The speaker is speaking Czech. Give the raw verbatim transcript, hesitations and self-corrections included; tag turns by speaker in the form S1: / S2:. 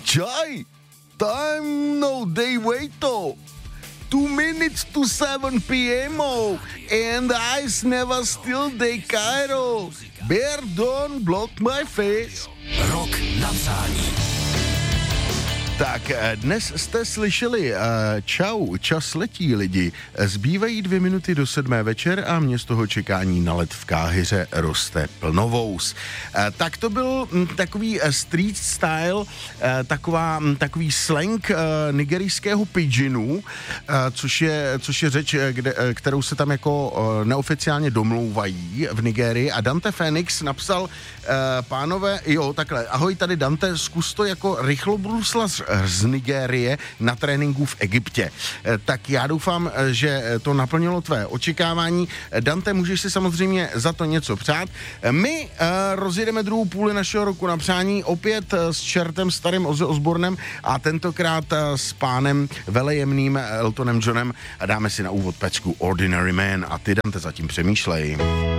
S1: Chai, time no day waito. Two minutes to seven p.m. and eyes never still they Cairo. Bear don't block my face.
S2: Rok na přání.
S1: Tak dnes jste slyšeli uh, čau, čas letí lidi. Zbývají dvě minuty do sedmé večer a mě z toho čekání na let v Káhiře roste plnovous. Uh, tak to byl m, takový uh, street style, uh, taková, m, takový slang uh, nigerijského pidginu, uh, což, je, což je řeč, kde, uh, kterou se tam jako uh, neoficiálně domlouvají v Nigérii. A Dante Phoenix napsal, uh, pánové, jo, takhle, ahoj, tady Dante, zkus to jako rychlobruslař z Nigérie na tréninku v Egyptě. Tak já doufám, že to naplnilo tvé očekávání. Dante, můžeš si samozřejmě za to něco přát. My uh, rozjedeme druhou půli našeho roku na přání opět uh, s čertem starým Ozzy Osbournem a tentokrát uh, s pánem velejemným Eltonem Johnem a dáme si na úvod pecku Ordinary Man a ty, Dante, zatím přemýšlej.